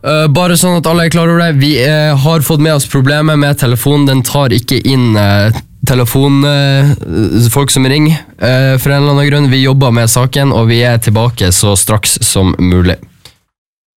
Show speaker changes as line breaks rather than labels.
Bare sånn at alle klar over det, vi har fått med oss problemet med telefonen, den tar ikke inn folk som ringer for en eller annen grunn. Vi jobber med saken, og vi tilbake så straks som mulig.